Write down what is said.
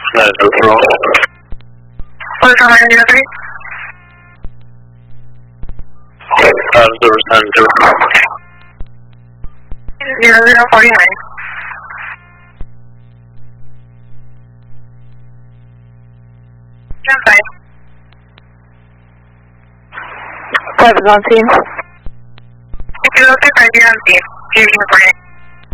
neutral. What is 903? 070. 0049. Jump 5. Private on scene. If you look at 5, you're on scene. Fusion reporting.